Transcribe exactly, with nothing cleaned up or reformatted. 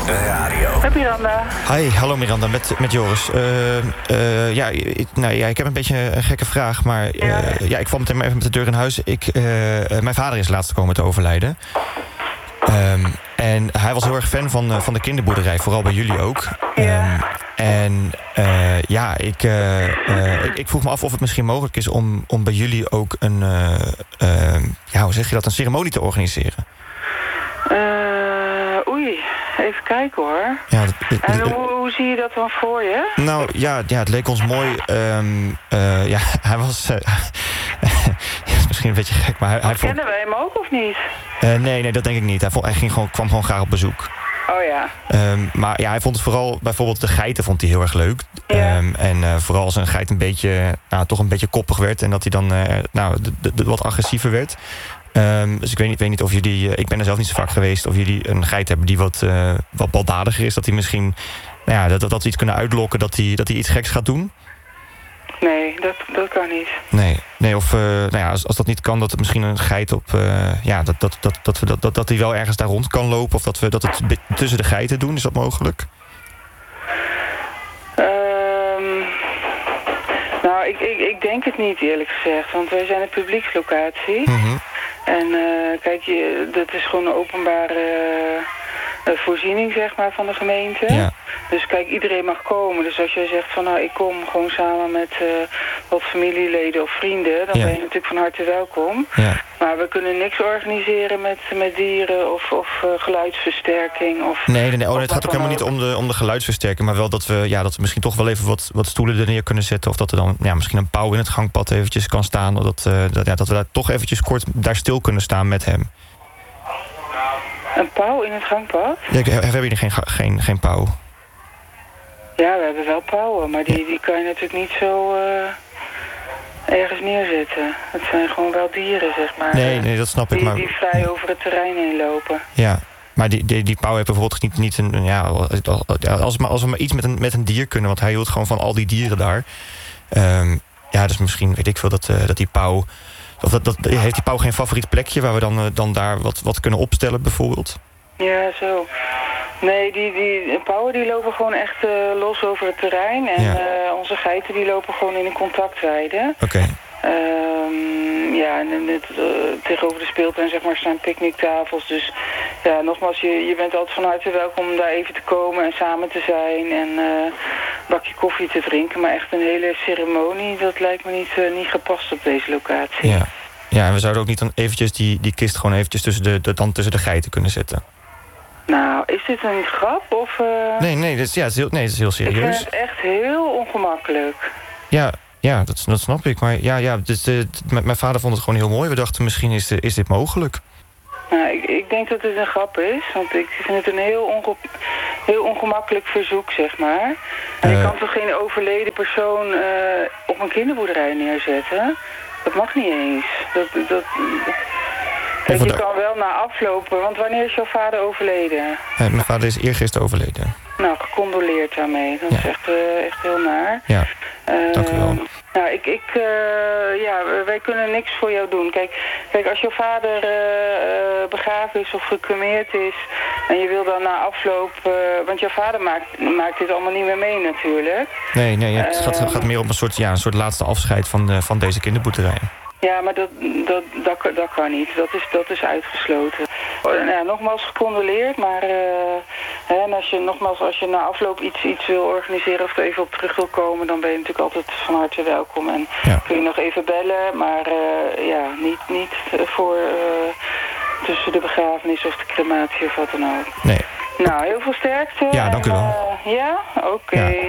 Radio. Met Miranda. Hi, hallo Miranda, met, met Joris. Uh, uh, ja, ik, nou, ja, ik heb een beetje een gekke vraag, maar uh, ja. ja, ik val meteen maar even met de deur in huis. Ik, uh, mijn vader is laatst komen te overlijden. Um, en hij was heel erg fan van, uh, van de kinderboerderij, vooral bij jullie ook. Ja. Um, en uh, ja, ik, uh, uh, ik, ik vroeg me af of het misschien mogelijk is om, om bij jullie ook een, uh, uh, ja, hoe zeg je dat, een ceremonie te organiseren. Uh, oei, even kijken hoor. Ja, dat, dat, en hoe, hoe zie je dat dan voor je? Nou ja, ja het leek ons mooi. Um, uh, ja, hij was. Uh, ja, is misschien een beetje gek, maar hij, hij vond... Kennen wij hem ook of niet? Uh, nee, nee, dat denk ik niet. Hij, vond, hij ging gewoon, kwam gewoon graag op bezoek. Oh ja. Um, maar ja, hij vond het vooral, bijvoorbeeld de geiten vond hij heel erg leuk. Ja. Um, en uh, vooral als een geit een beetje, nou, toch een beetje koppig werd en dat hij dan, uh, nou, de, de, de, wat agressiever werd. Um, dus ik weet niet, weet niet of jullie, uh, ik ben er zelf niet zo vaak geweest, of jullie een geit hebben die wat, uh, wat baldadiger is, dat hij misschien, nou ja, dat, dat, dat ze iets kunnen uitlokken, dat hij, dat hij iets geks gaat doen. Nee, dat, dat kan niet. Nee, nee of uh, nou ja, als, als dat niet kan, dat het misschien een geit op, uh, ja, dat, dat, dat, dat, dat, dat, dat hij wel ergens daar rond kan lopen, of dat we dat het tussen de geiten doen, is dat mogelijk? Um, nou, ik, ik, ik denk het niet eerlijk gezegd, want wij zijn een publiekslocatie. Mm-hmm. En uh, kijk, je, dat is gewoon een openbare uh, voorziening, zeg maar, van de gemeente. Ja. Dus kijk, iedereen mag komen. Dus als jij zegt van, nou, ik kom gewoon samen met uh, wat familieleden of vrienden, dan ja. ben je natuurlijk van harte welkom. Ja. Maar we kunnen niks organiseren met, met dieren of, of uh, geluidsversterking. Of, nee, nee, nee. Oh, of het gaat ook helemaal niet om de, om de geluidsversterking, maar wel dat we, ja, dat we misschien toch wel even wat, wat stoelen er neer kunnen zetten. Of dat er dan ja, misschien een pauw in het gangpad eventjes kan staan. Of dat, uh, dat, ja, dat we daar toch eventjes kort daar stil kunnen staan met hem. Een pauw in het gangpad? Ja, hebben jullie geen, geen, geen pauw? Ja, we hebben wel pauwen, maar die, die kan je natuurlijk niet zo uh, ergens neerzetten. Het zijn gewoon wel dieren, zeg maar. Nee, nee, dat snap ik. Die, maar... die vrij over het terrein heen lopen. Ja, maar die, die, die pauw heeft bijvoorbeeld niet, niet een... Ja, als, we, als we maar iets met een, met een dier kunnen, want hij hield gewoon van al die dieren daar. Um, ja, dus misschien weet ik veel dat, uh, dat die pauw... Of dat, dat, heeft die pauw geen favoriet plekje waar we dan, uh, dan daar wat, wat kunnen opstellen bijvoorbeeld? Ja, zo. Nee, die, die pauwen die lopen gewoon echt uh, los over het terrein. En ja. uh, onze geiten die lopen gewoon in een contactweide. Oké. Okay. Um, ja, en het, uh, tegenover de speeltuin zeg maar staan picknicktafels. Dus ja, nogmaals, je, je bent altijd van harte welkom om daar even te komen en samen te zijn. En uh, een bakje koffie te drinken. Maar echt een hele ceremonie, dat lijkt me niet, uh, niet gepast op deze locatie. Ja. Ja, en we zouden ook niet dan eventjes die, die kist gewoon eventjes tussen de, de, dan tussen de geiten kunnen zetten. Nou, is dit een grap of... Uh... Nee, nee, dat is, ja, het is heel, nee, het is heel serieus. Ik vind het echt heel ongemakkelijk. Ja, ja dat, dat snap ik. Maar ja, ja dus de, de, mijn vader vond het gewoon heel mooi. We dachten, misschien is, de, is dit mogelijk. Nou, ik, ik denk dat het een grap is. Want ik vind het een heel, onge, heel ongemakkelijk verzoek, zeg maar. En uh, ik kan toch geen overleden persoon uh, op een kinderboerderij neerzetten? Dat mag niet eens. Dat... dat, dat Kijk, je kan wel na aflopen, want wanneer is jouw vader overleden? Uh, mijn vader is eergisteren overleden. Nou, gecondoleerd daarmee. Dat ja. is echt, uh, echt heel naar. Ja, uh, dank u wel. Nou, ik, ik, uh, ja, wij kunnen niks voor jou doen. Kijk, kijk als jouw vader uh, uh, begraven is of gecremeerd is en je wil dan na afloop... Uh, want jouw vader maakt, maakt dit allemaal niet meer mee natuurlijk. Nee, nee het uh, gaat, gaat meer om een soort, ja, een soort laatste afscheid van, uh, van deze kinderboerderij. Ja, maar dat, dat, dat, dat kan niet. Dat is, dat is uitgesloten. Ja, nogmaals gecondoleerd, maar uh, hè, en als je nogmaals als je na afloop iets, iets wil organiseren of er even op terug wil komen, dan ben je natuurlijk altijd van harte welkom. En ja. kun je nog even bellen, maar uh, ja, niet, niet voor uh, tussen de begrafenis of de crematie of wat dan ook. Nee. Nou, heel veel sterkte. Ja, dank u wel. En, uh, ja, oké. Okay. Ja.